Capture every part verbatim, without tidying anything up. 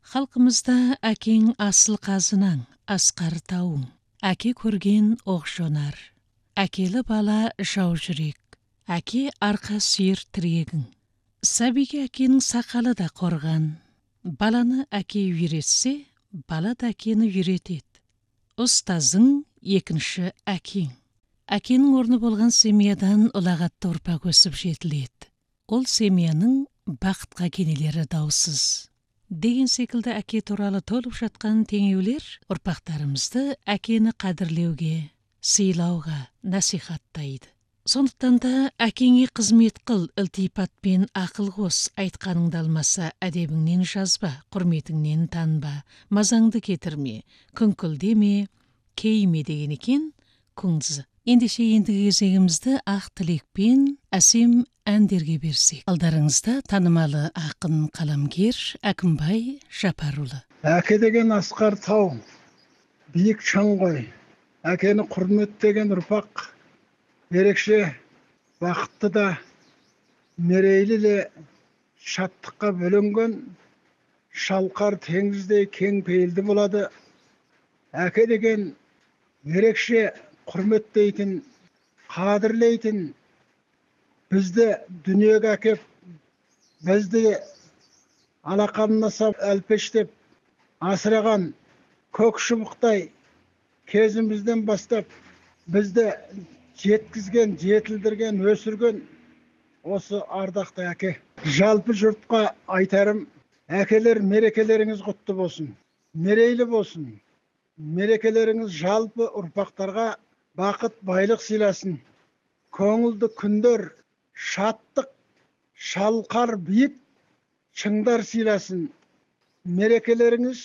Халқымызда әкең асыл қазынаң, асқар тауың, әке көрген оқ жонар. Әкелі бала жау жүрек, әке арқа сүйер тірегің. Сәбиге әкенің сақалы да қорған. Баланы әке үйретсе, бала да әкені үйретеді. Ұстазың екінші әкең. Әкенің орны болған семьядан ұлағатты ұрпақ өсіп жетіледі. Ол семьяның бақытқа кенелері даусыз. Деген секілді әке туралы толып жатқан теңеулер ұрпақтарымызды әкені қадірлеуге, сыйлауға насихаттайды. Сондықтан да әкеңе қызмет қыл, ілтипатпен ақыл қос, айтқаныңды алмаса әдебіңнен жазба, құрметіңнен танба, мазаңды кетірме, күңкілдеме, кейме деген екен күңзі. Ендеше ендігі кезегімізді ақ тілекпен әсем әндерге берсек. Алдарыңызда танымалы ақын қаламгер Әкімбай Жапарұлы. Әке деген асқар тау, биік шың ғой. Әкені құрметтеген ұрпақ ерекше бақытты да, мерейлі де, шаттыққа бөленген, шалқар теңіздей кең пейілді болады. Әке деген ерекше құрметтейтін, қадірлейтін, бізді дүниеге әкеп, бізді алақанына сап әлпештеп асыраған көк шыбықтай кезімізден бастап бізді жеткізген, жетілдірген, өсірген осы ардақты әке. Жалпы жұртқа айтарым, әкелер мерекелеріңіз құтты болсын, мерейлі болсын. Мерекелеріңіз жалпы ұрпақтарға бақыт, байлық сыйласын. Көңілді күндер, шаттық, шалқар биік шыңдар сыйласын. Мерекелеріңіз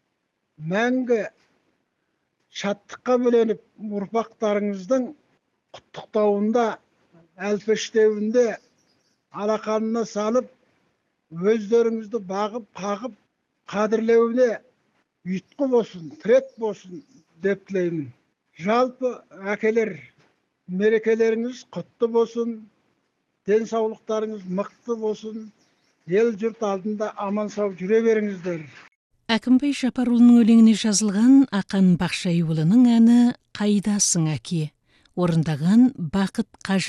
мәңгі шаттыққа бөленіп, ұрпақтарыңыздың құттықтауында, әлпештеуінде, алақанына салып, өздеріңізді бағып, қағып, қадірлеуіне ұйытқы болсын, тірек болсын деп тілеймін. Жалпы әкелер, мерекелеріңіз құтты болсын, денсаулықтарыңыз мықты болсын, ел жұрт алдында аман сау жүре беріңіздер. Әкімбай Жапарұлының өлеңіне жазылған Ақан Бақшайұлының әні «Қайдасың әке», орындаған Бақыт Қажы